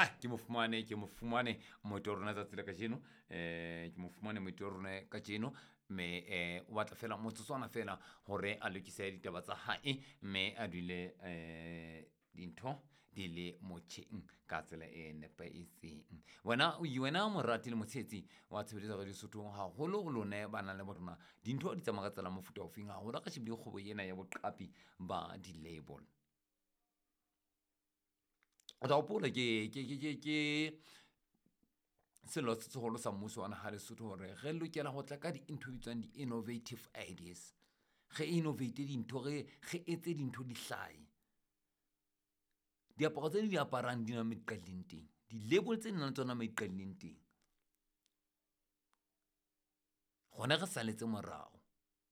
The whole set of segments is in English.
ke mo fumane moito rona tsa tsela ka jeno ke mo fumane moito rona ka jeno me o batla fela motsotswana fela hore a lokise ditaba tsa hae me a dule dintho di le motjheng ka tsela e nepahetseng. Wena morati le motshetsi wa tshebeletso ga Lesotho haholo go lone bana le bona dintho di tsamaya ka tsela mofuta ofeng haholo ka shebile kgobo ena ya boqapi ba di-label. O tla gopola ke selo se segolo sa mmuso wa naga Lesotho gore ge lokela go tla ka dintho bitswang di-innovative ideas, ge innovate dintho, ge etse dintho di hlae. Diaparo tse di aparang di na maiqaleng teng, di-label tse nang tsona maiqaleng teng, gona ge saletse morago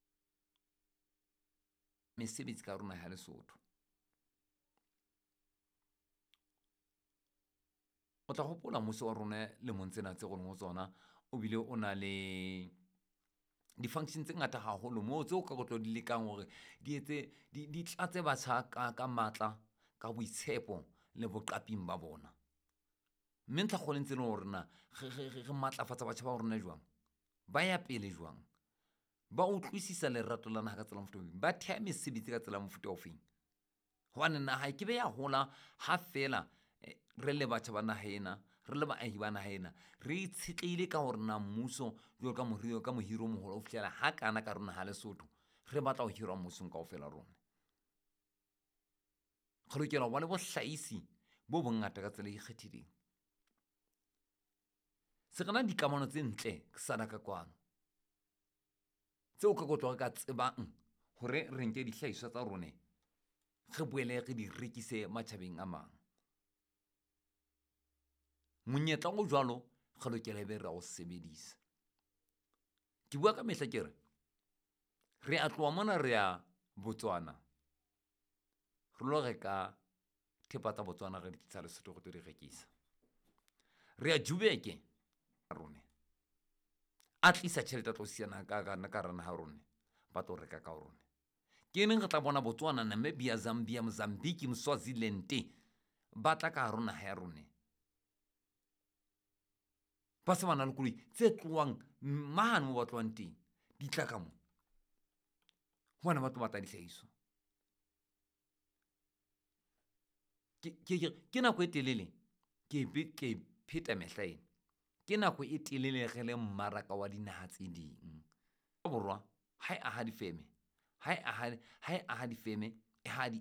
mesebetsi ka rona ya Lesotho. O tla gopola mmuso wa rona lemong tsena tse gone go tsona o bile o na le di-function tse ngata haholo moo tseo ka gotlo di lekang gore di tlatse batjha ka matla, ka boitshepo le boqaping ba bona. Mme ntlha go lentse le gore na ge matlafatsa batjha ba rona jwang, ba ya pele jwang, ba utlwisisa lerato la naga ka tsela mofuta ofeng, ba thea mesebetsi ka tsela mofuta ofeng. Gobane naga ke be ya gola ha fela re le batjha ba naga ena, re le baahi ba naga ena, re itshetleile ka gore na mmuso jwalo ka mohiro moholo o fitlhela ha kana ka rona ha Lesotho re batla go hirwa mmusong kaofela rona. Go lokela go ba le bohlaisi bo bongata ka tsela e ikgethileng. Se gana dikamano tse ntle ke sana ka kwano tseo ka gotlo ka tsebang gore re nke dihlahiswa tsa rone ge boele re di rekise matjhabeng a mang. Monyetla go jwalo ge lokela be re go sebedisa. Ke bua ka mehla ke re a tloa mona re ya Botswana re lo reka thepa tsa Botswana re di tsa Lesotho go di rekisa. Re a Joburg rone a tlisa tšhelete a tlo siana ka rana ha rone ba tlo reka ka rone. Ke neng re tla bona Botswana, Namibia, Zambia, Mozambique, Swaziland ba tla ka rona ha rone, ba se bana le koloi tse tloang mane mo ba tloang teng di tla ka mo bona ba tlo batla dihlahiswa. Ke nako e telele ke pheta mehla ena, ke nako e telele ge le mmaraka wa dinaga tse ding. Borwa ha e aha difeme, ha e aha difeme, e ha di